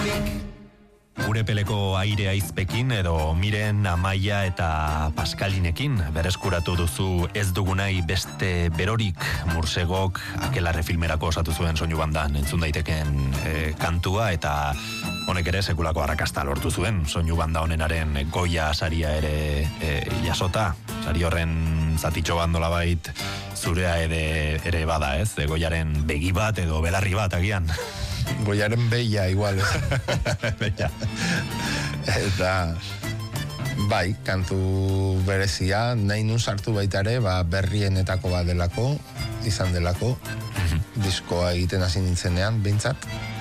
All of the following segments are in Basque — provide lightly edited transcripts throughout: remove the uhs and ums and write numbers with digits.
Urepeleko Aire Aizpekin edo Miren, Amaia eta Paskalinekin bereskuratu duzu Ez dugu nahi beste berorik. Mursegok Akelarre filmerako osatu zuen soinu bandan entzun daiteken kantua, eta honek ere sekulako arrakasta lortu zuen. Soinu banda honenaren Goya saria ere jasota. Sari horren zatitxo bandola bait zurea ere bada, ez? Goyaren begi bat edo belarri bat agian. Goiaren beia, igual. Beia. Eta, bai, kantu berezia, nahi nun sartu baita ere, berrienetako bat delako, izan delako, diskoa egiten hasi nintzenean, behintzat.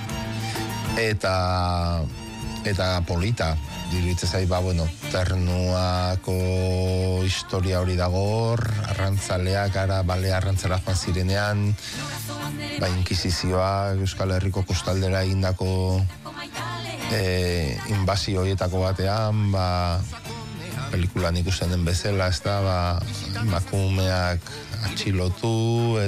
Eta polita, diruditzen zait, ternuako historia hori dagor, arrantzaleak, bale arrantzara joan zirenean, inkisizioa, Euskal Herriko kostaldera egindako inbazio horietako batean, pelikulan ikusten den bezala, ez da, emakumeak atxilotu,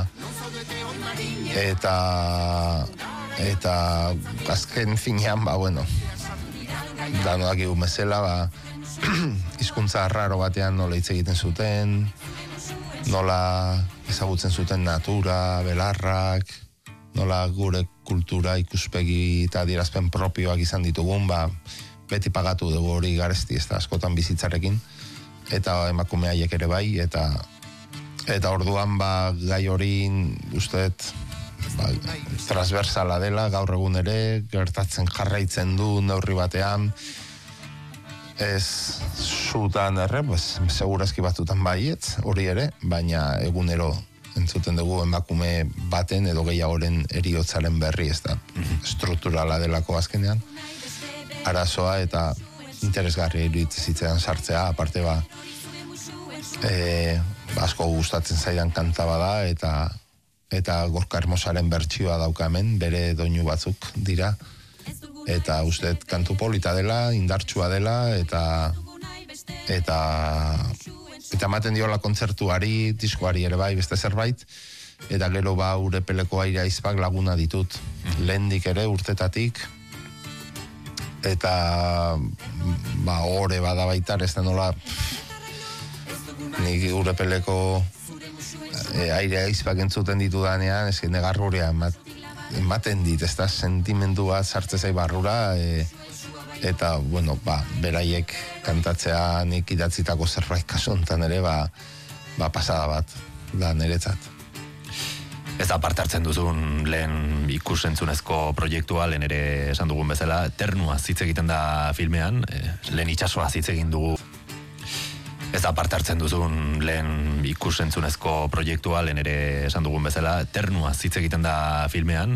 eta azken finean, danoak egun bezala, hizkuntza raro batean nola hitz egiten zuten, nola ezagutzen zuten natura, belarrak, nola gure kultura ikuspegi eta adierazpen propioak izan ditugun, beti pagatu dugu hori garesti, ez da, askotan bizitzarekin, eta emakume haiek ere bai, eta orduan gai hori usteet transversala dela, gaur egun ere, gertatzen jarraitzen du neurri batean, ez zutan segurazki batzutan baietz, hori ere, baina egunero entzuten dugu emakume baten edo gehiagoren heriotzaren berri, ez da, strukturala delako azkenean, arazoa eta interesgarri iruditzen sartzea, aparte asko gustatzen zaidan kanta bada, eta Gorka Hermosaren bertsioa dauka hemen, bere doinu batzuk dira, eta usteet kantu polita dela, indartsua dela, eta ematen diola kontzertuari, diskoari ere bai, beste zerbait, eta gero Urepeleko Aire Aizpak laguna ditut, lehendik ere urtetatik, eta ore bada baitar, ez da nola, nik Urepeleko Aire Aizpak entzuten ditudanean, ez negarrurea ematen dit, ez da, sentimendu bat sartze zai barrura, eta, beraiek kantatzea nik idatzitako zerbait kasu honetan ere, pasada bat, da niretzat. Ez da parte hartzen duzun lehen ikusentzunezko proiektua, lehen ere esan dugun bezala, ternua hitz egiten da filmean, lehen itsasoa hitz egin dugu. Ez da parte hartzen duzun lehen ikusentzunezko proiektua, lehen ere esan dugun bezala, ternua hitz egiten da filmean,